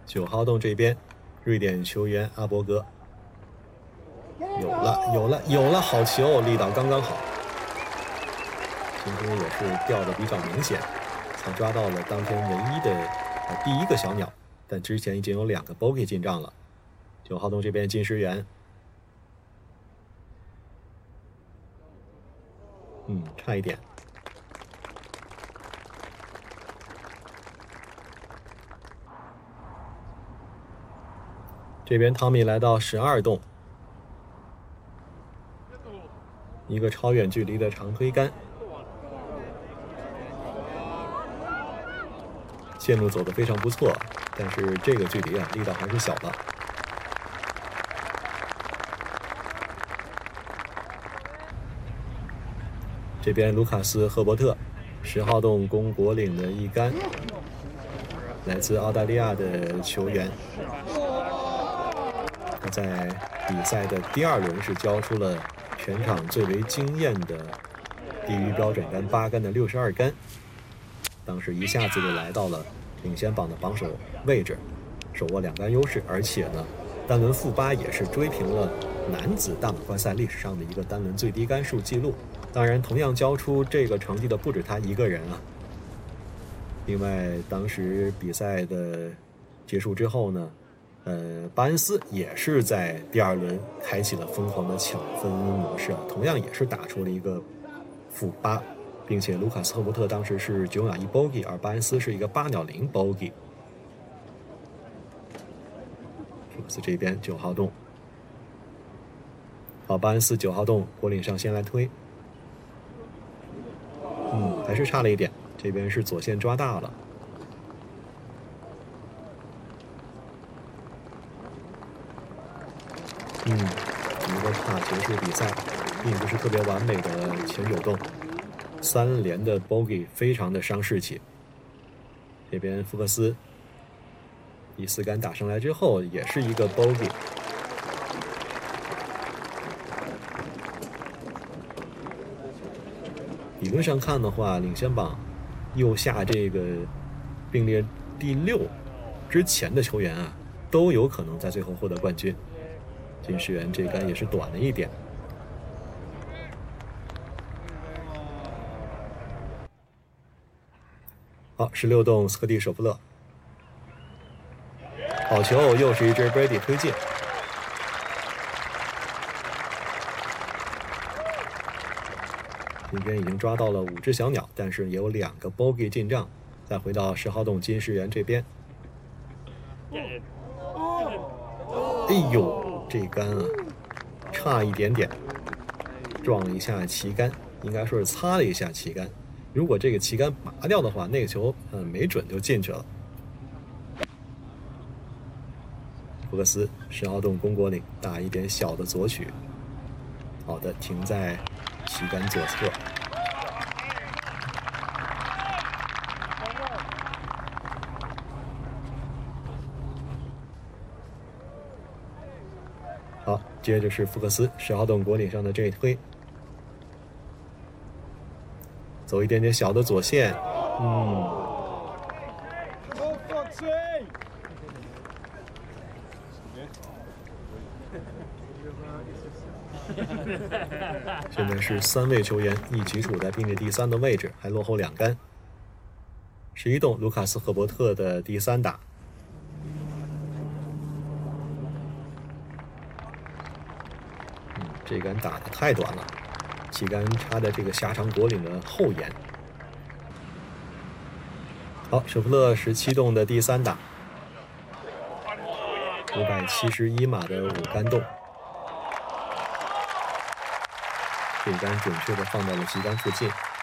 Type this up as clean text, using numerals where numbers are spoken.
9号洞这边，瑞典球员阿伯格，有了，好球，力道刚刚好。今天也是掉的比较明显，才抓到了当天唯一的第一个小鸟，但之前已经有2个 bogey 进账了。9号洞这边金石元，差一点。这边汤米来到12洞，一个超远距离的长推杆，线路走得非常不错，但是这个距离力道还是小了。这边卢卡斯·赫伯特10号洞攻果岭的一杆，来自澳大利亚的球员，他在比赛的第2轮是交出了全场最为惊艳的低于标准杆8杆的62杆，当时一下子就来到了领先榜的榜首位置，手握2杆优势，而且呢，单轮负8也是追平了男子大满贯赛历史上的一个单轮最低杆数记录。当然，同样交出这个成绩的不止他一个人啊。另外，当时比赛的结束之后呢，巴恩斯也是在第2轮开启了疯狂的抢分模式，同样也是打出了一个负8，并且卢卡斯·赫伯特当时是9鸟1 bogey， 而巴恩斯是一个8鸟0 bogey。福克斯这边9号洞，好，巴恩斯9号洞果岭上先来推，还是差了一点，这边是左线抓大了。一个差结束比赛，并不是特别完美的前9洞，3连的 bogey 非常的伤士气。这边福克斯第4杆打上来之后，也是一个 bogey。理论上看的话，领先榜右下这个并列第6之前的球员啊，都有可能在最后获得冠军。金石元这杆也是短了一点。好，16洞斯科蒂·舍夫勒，好球，又是一支 Brady 推进。今天已经抓到了5只小鸟，但是也有2个 bogey 进账。再回到10号洞金石元这边，哎呦，这杆啊，差一点点撞了一下旗杆，应该说是擦了一下旗杆。如果这个旗杆拔掉的话，那个球没准就进去了。福克斯10号洞攻果岭，打一点小的左曲，好的，停在旗杆左侧。好，接着是福克斯10号洞果岭上的这一推，走一点点小的左线，现在是3位球员一起处在并列第3的位置，还落后2杆。11洞卢卡斯·赫伯特的第3打，这杆打得太短了，旗杆插在这个狭长果岭的后沿。好，舍夫勒17洞的第3打，571码的5杆洞，这杆准确的放到了旗杆附近。